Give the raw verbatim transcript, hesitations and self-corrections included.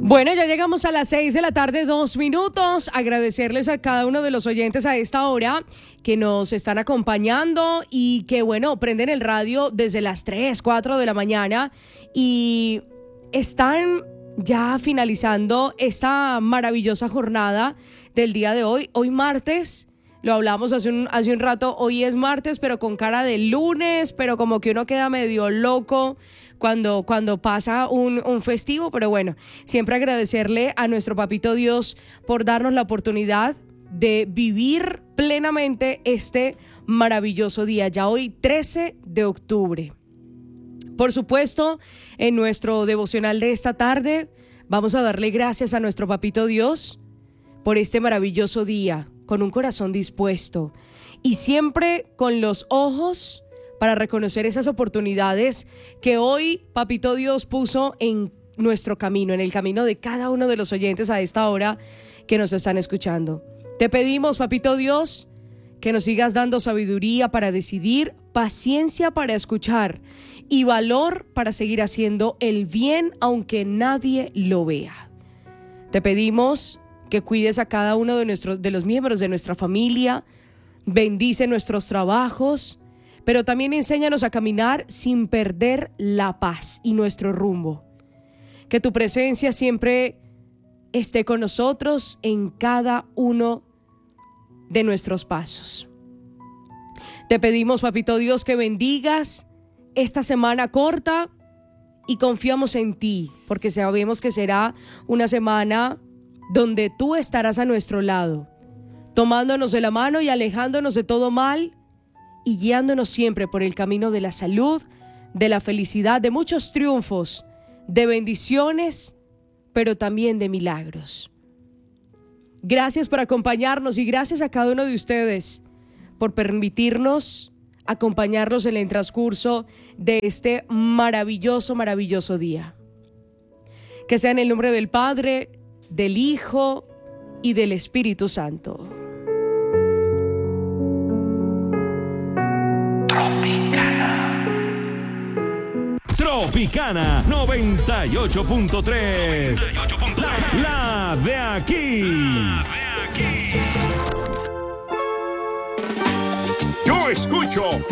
Bueno, ya llegamos a las seis de la tarde, dos minutos. Agradecerles a cada uno de los oyentes a esta hora que nos están acompañando y que, bueno, prenden el radio desde las tres, cuatro de la mañana y están ya finalizando esta maravillosa jornada del día de hoy. Hoy martes, lo hablamos hace un, hace un rato, hoy es martes, pero con cara de lunes, pero como que uno queda medio loco cuando, cuando pasa un, un festivo, pero bueno, siempre agradecerle a nuestro papito Dios por darnos la oportunidad de vivir plenamente este maravilloso día, ya hoy trece de octubre. Por supuesto, en nuestro devocional de esta tarde vamos a darle gracias a nuestro papito Dios por este maravilloso día, con un corazón dispuesto y siempre con los ojos para reconocer esas oportunidades que hoy Papito Dios puso en nuestro camino, en el camino de cada uno de los oyentes a esta hora que nos están escuchando. Te pedimos, Papito Dios, que nos sigas dando sabiduría para decidir, paciencia para escuchar y valor para seguir haciendo el bien aunque nadie lo vea. Te pedimos que cuides a cada uno de, nuestros, de los miembros de nuestra familia, bendice nuestros trabajos, pero también enséñanos a caminar sin perder la paz y nuestro rumbo. Que tu presencia siempre esté con nosotros en cada uno de nuestros pasos. Te pedimos, Papito Dios, que bendigas esta semana corta y confiamos en ti, porque sabemos que será una semana donde tú estarás a nuestro lado, tomándonos de la mano y alejándonos de todo mal y guiándonos siempre por el camino de la salud, de la felicidad, de muchos triunfos, de bendiciones, pero también de milagros. Gracias por acompañarnos y gracias a cada uno de ustedes por permitirnos acompañarlos en el transcurso de este maravilloso, maravilloso día. Que sea en el nombre del Padre, del Hijo y del Espíritu Santo. Tropicana. Tropicana noventa y ocho punto tres. La, la de aquí. La de aquí. Yo escucho